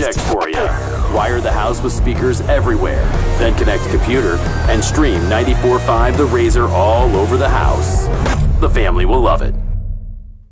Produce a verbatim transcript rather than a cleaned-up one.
project for you. Wire the house with speakers everywhere. Then connect computer and stream ninety-four point five The Razor all over the house. The family will love it.